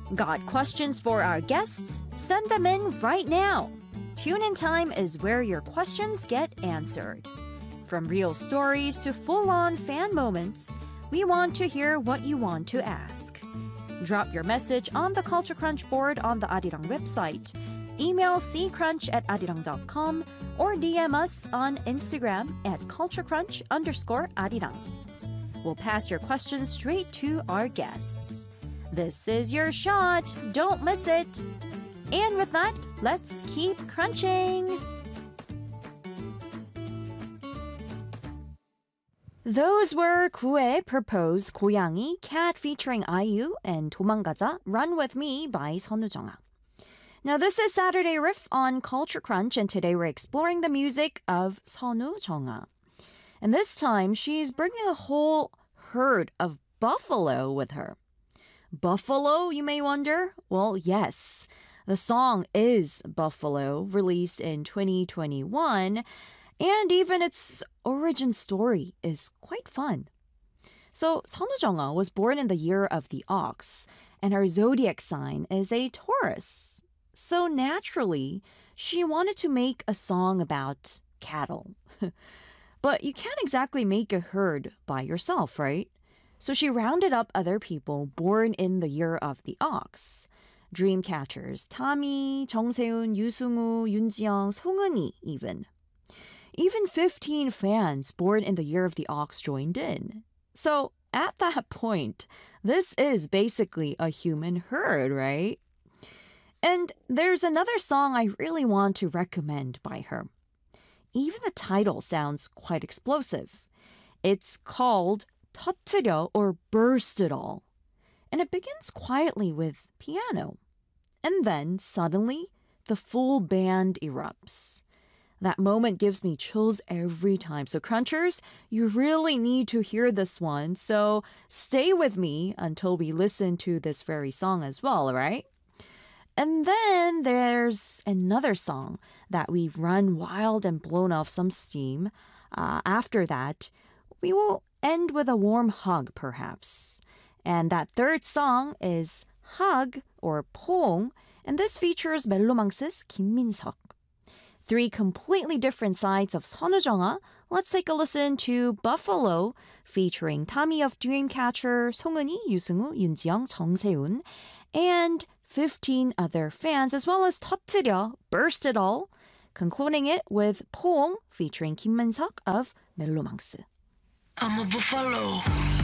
Got questions for our guests? Send them in right now. Tune-in time is where your questions get answered. From real stories to full-on fan moments, we want to hear what you want to ask. Drop your message on the Culture Crunch board on the Arirang website. Email ccrunch@arirang.com or DM us on Instagram at culturecrunch_arirang. We'll pass your questions straight to our guests. This is your shot. Don't miss it. And with that, let's keep crunching. Those were 구의 Propose, 고양이, Cat featuring IU, and 도망가자, Run With Me by 선우정아. Now this is Saturday Riff on Culture Crunch, and today we're exploring the music of 선우정아. And this time, she's bringing a whole herd of buffalo with her. Buffalo, you may wonder? Well, yes. The song is Buffalo, released in 2021, and even its origin story is quite fun. So, 선우정아 was born in the year of the ox, and her zodiac sign is a Taurus. So naturally, she wanted to make a song about cattle. But you can't exactly make a herd by yourself, right? So she rounded up other people born in the year of the ox. Dreamcatchers, Tommy, 정세훈, 유승우, 윤지영, 송은이 even. Even 15 fans born in the year of the ox joined in. So at that point, this is basically a human herd, right? And there's another song I really want to recommend by her. Even the title sounds quite explosive. It's called 터뜨려 or Burst It All. And it begins quietly with piano. And then suddenly, the full band erupts. That moment gives me chills every time. So Crunchers, you really need to hear this one. So stay with me until we listen to this very song as well, all right? And then there's another song that we've run wild and blown off some steam. After that, we will end with a warm hug, perhaps. And that third song is Hug or 포옹, and this features 멜로망스's 김민석. Three completely different sides of 선우정아. Let's take a listen to Buffalo featuring Tommy of Dreamcatcher, 송은이, 유승우, 윤지영, 정세훈, and 15 other fans, as well as 터뜨려, Burst It All, concluding it with 포옹 featuring 김민석 of 멜로망스. I'm a buffalo.